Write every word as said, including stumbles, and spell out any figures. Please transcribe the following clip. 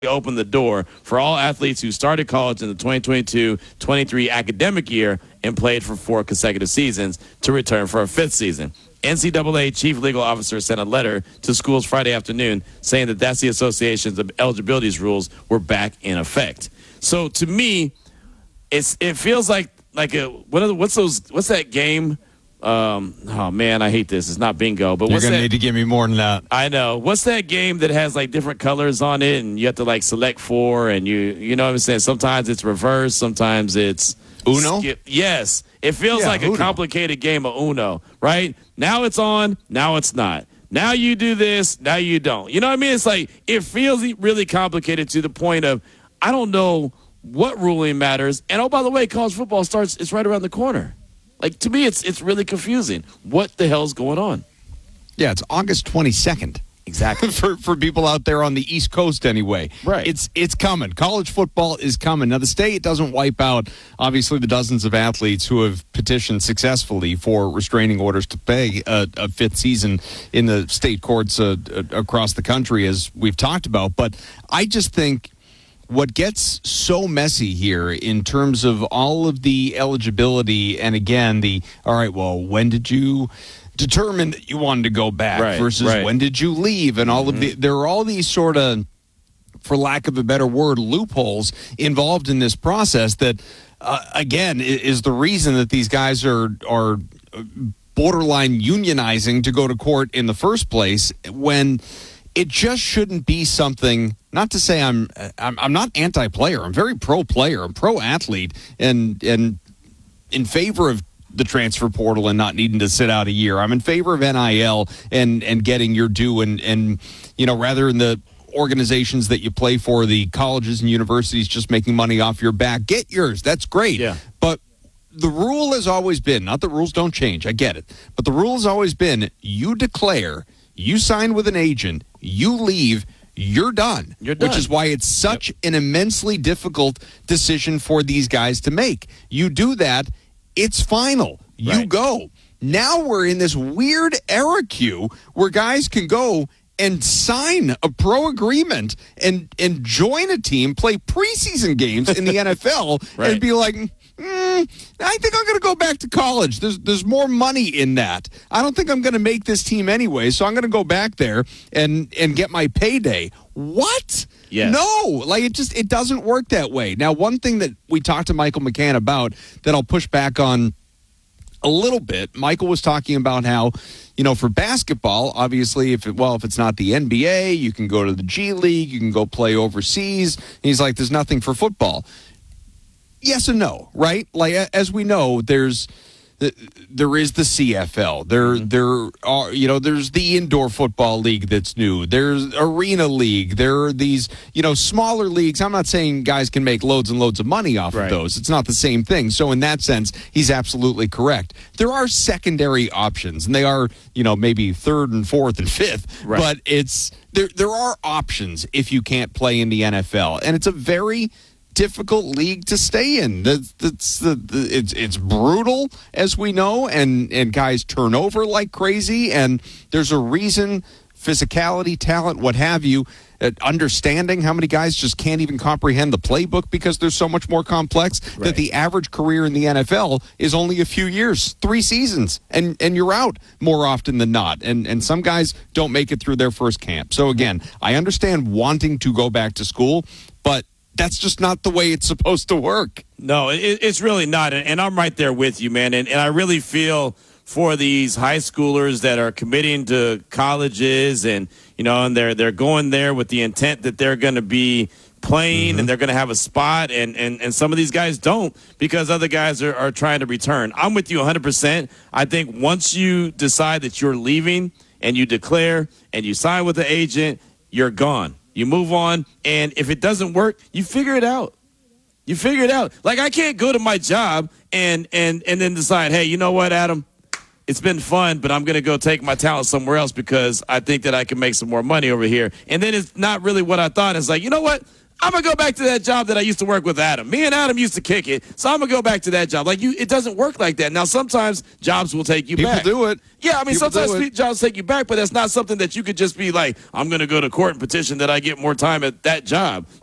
opened the door for all athletes who started college in the twenty twenty-two twenty-three academic year and played for four consecutive seasons to return for a fifth season. N C double A chief legal officer sent a letter to schools Friday afternoon saying that that's the association's eligibility rules were back in effect. So to me, it's it feels like like a what are the, what's those what's that game? Um, oh man, I hate this. It's not bingo, but you're what's gonna that? need to give me more than that. I know. What's that game that has like different colors on it, and you have to like select four, and you you know what I'm saying? Sometimes it's reverse, sometimes it's Uno. skip. Yes, it feels Yeah, like Uno. a complicated game of Uno, right? Now it's on, now it's not. Now you do this, now you don't. You know what I mean? It's like it feels really complicated to the point of I don't know what ruling matters. And oh, by the way, college football starts. It's right around the corner. Like, to me, it's it's really confusing. What the hell's going on? Yeah, it's August twenty-second. Exactly. for for people out there on the East Coast anyway. Right. It's it's coming. College football is coming. Now, the state doesn't wipe out, obviously, the dozens of athletes who have petitioned successfully for restraining orders to pay a, a fifth season in the state courts uh, across the country, as we've talked about. But I just think what gets so messy here in terms of all of the eligibility and, again, the, all right, well, when did you determine that you wanted to go back right, versus right. when did you leave, and all mm-hmm. of the, there are all these sort of, for lack of a better word, loopholes involved in this process that, uh, again, is the reason that these guys are are borderline unionizing to go to court in the first place, when it just shouldn't be something. Not to say I'm I'm, I'm not anti-player. I'm very pro-player. I'm pro-athlete, and and in favor of the transfer portal and not needing to sit out a year. I'm in favor of N I L and and getting your due, and and you know, rather than the organizations that you play for, the colleges and universities just making money off your back, get yours. That's great. Yeah. But the rule has always been, not that rules don't change, I get it, but the rule has always been, you declare, you sign with an agent, you leave, you're done. You're done. Which is why it's such Yep. an immensely difficult decision for these guys to make. You do that, it's final. You Right. go. Now we're in this weird era queue where guys can go and sign a pro agreement and, and join a team, play preseason games in the N F L, Right. and be like, mm, I think I'm going to go back to college. There's there's more money in that. I don't think I'm going to make this team anyway, so I'm going to go back there and, and get my payday. What? Yes. No, like it just it doesn't work that way. Now, one thing that we talked to Michael McCann about that I'll push back on a little bit. Michael was talking about how, you know, for basketball, obviously, if it, well, if it's not the N B A, you can go to the G League, you can go play overseas. And he's like, there's nothing for football. Yes and no, right? Like, as we know, there's there is the C F L. There, Mm-hmm. there are, you know, there's the indoor football league that's new. There's arena league. There are these, you know, smaller leagues. I'm not saying guys can make loads and loads of money off Right. of those. It's not the same thing. So in that sense, he's absolutely correct. There are secondary options, and they are, you know, maybe third and fourth and fifth. Right. But it's there. There are options if you can't play in the N F L, and it's a very difficult league to stay in. That's, that's the, the it's it's brutal, as we know, and and guys turn over like crazy, and there's a reason. Physicality, talent, what have you, uh, understanding how many guys just can't even comprehend the playbook because they're so much more complex, Right. that the average career in the N F L is only a few years, three seasons, and and you're out more often than not. And and some guys don't make it through their first camp. So again, I understand wanting to go back to school, but that's just not the way it's supposed to work. No, it, it's really not. And, and I'm right there with you, man. And, and I really feel for these high schoolers that are committing to colleges, and, you know, and they're they're going there with the intent that they're going to be playing, mm-hmm. and they're going to have a spot. And, and, and some of these guys don't, because other guys are, are trying to return. I'm with you one hundred percent. I think once you decide that you're leaving and you declare and you sign with the agent, you're gone. You move on, and if it doesn't work, you figure it out. You figure it out. Like, I can't go to my job and and and then decide, hey, you know what, Adam? it's been fun, but I'm going to go take my talent somewhere else because I think that I can make some more money over here. And then it's not really what I thought. It's like, you know what? I'm going to go back to that job that I used to work with Adam. Me and Adam used to kick it, so I'm going to go back to that job. Like, you, it doesn't work like that. Now, sometimes jobs will take you People back. do it. Yeah, I mean, People sometimes do it. jobs take you back, but that's not something that you could just be like, I'm going to go to court and petition that I get more time at that job.